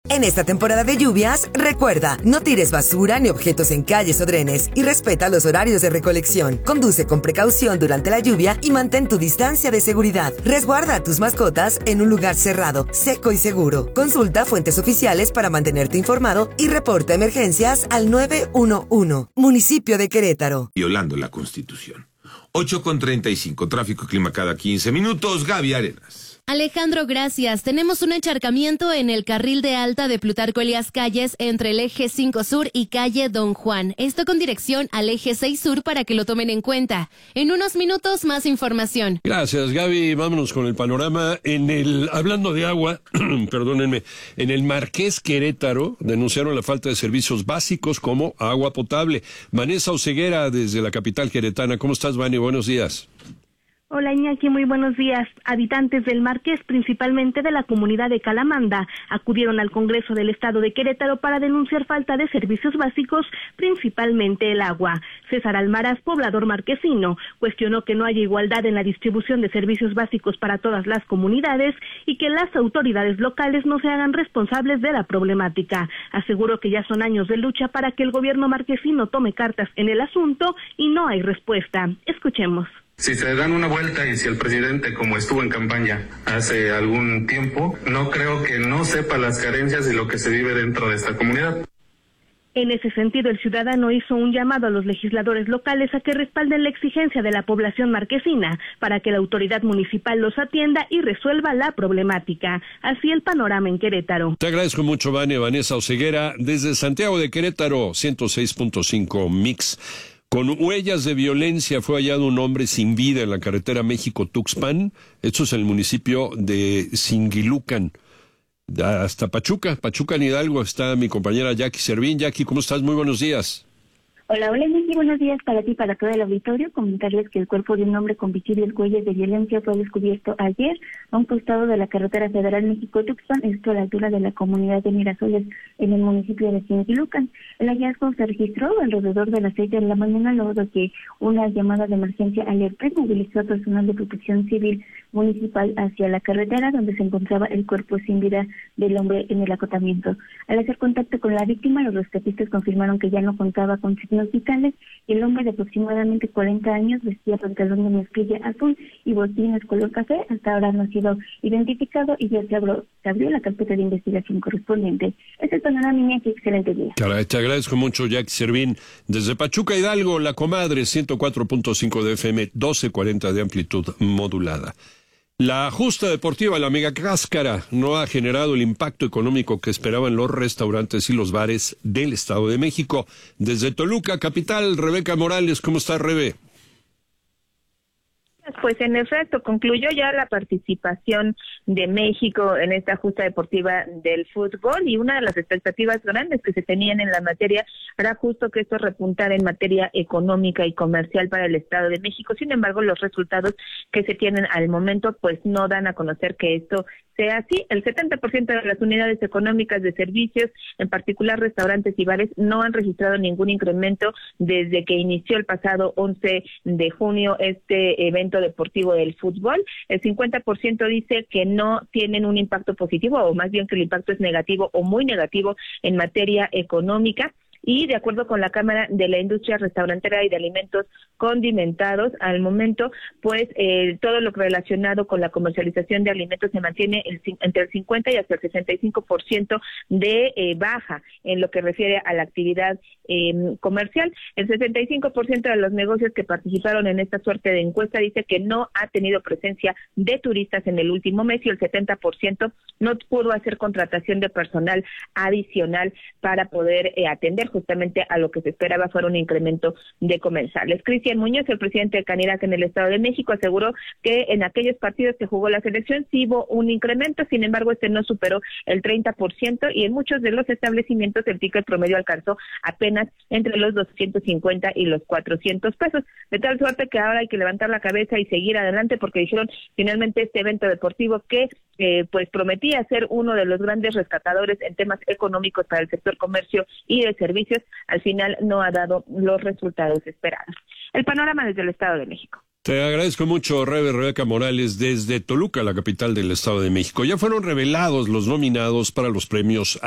En esta temporada de lluvias, recuerda, no tires basura ni objetos en calles o drenes y respeta los horarios de recolección. Conduce con precaución durante la lluvia y mantén tu distancia de seguridad. Resguarda a tus mascotas en un lugar cerrado, seco y seguro. Consulta fuentes oficiales para mantenerte informado y reporta emergencias al 911. Municipio de Querétaro. Violando la Constitución. 8:35, tráfico y clima cada 15 minutos. Gaby Arenas. Alejandro, gracias. Tenemos un encharcamiento en el carril de alta de Plutarco Elías Calles entre el eje 5 Sur y calle Don Juan. Esto con dirección al eje 6 Sur para que lo tomen en cuenta. En unos minutos, más información. Gracias, Gaby. Vámonos con el panorama. Hablando de agua, perdónenme, en el Marqués Querétaro denunciaron la falta de servicios básicos como agua potable. Vanessa Oseguera, desde la capital queretana. ¿Cómo estás, Vani? Buenos días. Hola Iñaki, muy buenos días. Habitantes del Marqués, principalmente de la comunidad de Calamanda, acudieron al Congreso del Estado de Querétaro para denunciar falta de servicios básicos, principalmente el agua. César Almaraz, poblador marquesino, cuestionó que no haya igualdad en la distribución de servicios básicos para todas las comunidades y que las autoridades locales no se hagan responsables de la problemática. Aseguró que ya son años de lucha para que el gobierno marquesino tome cartas en el asunto y no hay respuesta. Escuchemos. Si se dan una vuelta y si el presidente, como estuvo en campaña hace algún tiempo, no creo que no sepa las carencias y lo que se vive dentro de esta comunidad. En ese sentido, el ciudadano hizo un llamado a los legisladores locales a que respalden la exigencia de la población marquesina para que la autoridad municipal los atienda y resuelva la problemática. Así el panorama en Querétaro. Te agradezco mucho, Vanessa Oseguera, desde Santiago de Querétaro, 106.5 Mix. Con huellas de violencia fue hallado un hombre sin vida en la carretera México-Tuxpan. Esto es en el municipio de Singilucan. Hasta Pachuca en Hidalgo, está mi compañera Jackie Servín. Jackie, ¿cómo estás? Muy buenos días. Hola, Miki, buenos días para ti y para todo el auditorio. Comentarles que el cuerpo de un hombre con visibles huellas de violencia fue descubierto ayer a un costado de la carretera federal México-Tuxpan, esto a la altura de la comunidad de Mirasoles, en el municipio de Singilucan. El hallazgo se registró alrededor de las 6 de la mañana, luego de que una llamada de emergencia alertó y movilizó a personal de protección civil municipal hacia la carretera, donde se encontraba el cuerpo sin vida del hombre en el acotamiento. Al hacer contacto con la víctima, los rescatistas confirmaron que ya no contaba con signos vitales y el hombre de aproximadamente 40 años vestía pantalón de mezclilla azul y botines color café. Hasta ahora no ha sido identificado y ya se abrió la carpeta de investigación correspondiente. Es el panorama, Iñaki, excelente día. Caray, te agradezco mucho, Jackie Servín. Desde Pachuca, Hidalgo, La Comadre, 104.5 de FM, 1240 de amplitud modulada. La justa deportiva, la Mega Cáscara, no ha generado el impacto económico que esperaban los restaurantes y los bares del Estado de México. Desde Toluca, capital, Rebeca Morales, ¿cómo está, Rebe? Pues en efecto, concluyó ya la participación de México en esta justa deportiva del fútbol y una de las expectativas grandes que se tenían en la materia era justo que esto repuntara en materia económica y comercial para el Estado de México. Sin embargo, los resultados que se tienen al momento pues no dan a conocer que esto sea así. El 70% de las unidades económicas de servicios, en particular restaurantes y bares, no han registrado ningún incremento desde que inició el pasado 11 de junio este evento deportivo del fútbol. El 50% dice que no tienen un impacto positivo, o más bien que el impacto es negativo o muy negativo en materia económica. Y de acuerdo con la Cámara de la Industria Restaurantera y de Alimentos Condimentados, al momento, pues todo lo relacionado con la comercialización de alimentos se mantiene entre el 50 y hasta el 65% de baja en lo que refiere a la actividad comercial. El 65% de los negocios que participaron en esta suerte de encuesta dice que no ha tenido presencia de turistas en el último mes y el 70% no pudo hacer contratación de personal adicional para poder atender justamente a lo que se esperaba fuera un incremento de comensales. Cristian Muñoz, el presidente de Canirac en el Estado de México, aseguró que en aquellos partidos que jugó la selección sí hubo un incremento, sin embargo este no superó el 30% y en muchos de los establecimientos el ticket promedio alcanzó apenas entre los 250 y los 400 pesos, de tal suerte que ahora hay que levantar la cabeza y seguir adelante porque dijeron finalmente este evento deportivo que pues prometía ser uno de los grandes rescatadores en temas económicos para el sector comercio y de servicios, al final no ha dado los resultados esperados. El panorama desde el Estado de México. Te agradezco mucho, Rebeca Morales, desde Toluca, la capital del Estado de México. Ya fueron revelados los nominados para los premios